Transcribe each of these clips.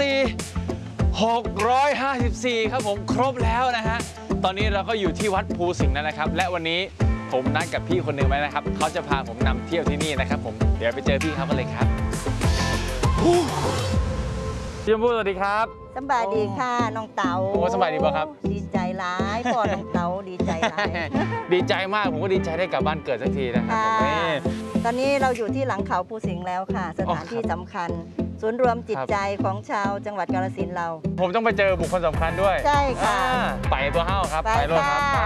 654ครับผมครบแล้วนะฮะตอนนี้เราก็อยู่ที่วัดภูสิงห์นะครับและวันนี้ผมนัดกับพี่คนหนึ่งไว้นะครับเขาจะพาผมนำเที่ยวที่นี่นะครับผมเดี๋ยวไปเจอพี่เขากันเลยครับพี่ชมพู่สวัสดีครับสบายดีค่ะน้องเต๋าโอ้สบายดีป่ะครับดีใจร้ายพ่อน้องเต๋าดีใจร้ายดีใจมากผมก็ดีใจได้กลับบ้านเกิดสักทีนะครับผมตอนนี้เราอยู่ที่หลังเขาภูสิงห์แล้วค่ะสถานที่สำคัญศูนย์รวมจิตใจของชาวจังหวัดกาฬสินธุ์เราผมต้องไปเจอบุคคลสำคัญด้วยใช่ค่ะไปตัวเฮ้าครับไปเลยครับไป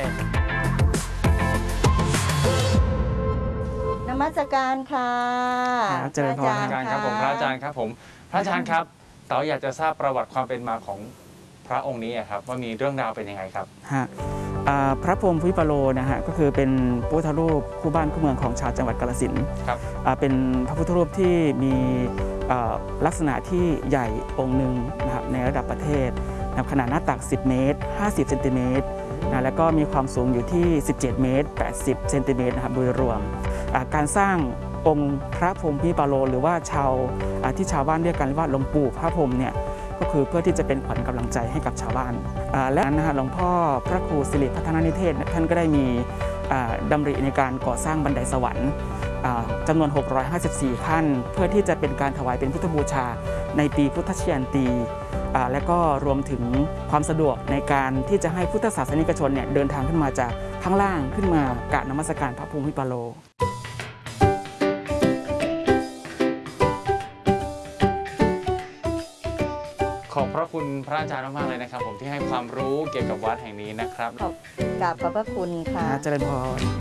นมัสการค่ะเจริญพรครับผมพระอาจารย์ครับผมพระอาจารย์ครับเต๋าอยากจะทราบประวัติความเป็นมาของพระองค์นี้ครับว่ามีเรื่องราวเป็นยังไงครับพระพรหมวิปโลนะฮะก็คือเป็นพระพุทธรูปคู่บ้านคู่เมืองของชาวจังหวัดกาฬสินธุ์ครับเป็นพระพุทธรูปที่มีลักษณะที่ใหญ่องค์หนึ่งนะครับในระดับประเทศขนาดหน้าตัก10 เมตร 50 เซนติเมตรนะแล้วก็มีความสูงอยู่ที่17 เมตร 80 เซนติเมตรนะครับโดยรวมการสร้างองค์พระพรหมวิปโลหรือว่าที่ชาวบ้านเรียกกันว่าหลวงปู่พระพรหมเนี่ยก็คือเพื่อที่จะเป็นขวัญกำลังใจให้กับชาวบ้านและนะฮะหลวงพ่อพระครูสิริพัฒนานิเทศท่านก็ได้มีดำริในการก่อสร้างบันไดสวรรค์จำนวน654ขั้นเพื่อที่จะเป็นการถวายเป็นพุทธบูชาในปีพุทธชยันตีและก็รวมถึงความสะดวกในการที่จะให้พุทธศาสนิกชนเนี่ยเดินทางขึ้นมาจากข้างล่างขึ้นมากราบนมัสการพระพรหมวิปโลขอบพระคุณพระอาจารย์มากๆเลยนะครับผมที่ให้ความรู้เกี่ยวกับวัดแห่งนี้นะครับขอบพระคุณค่ะเจริญพร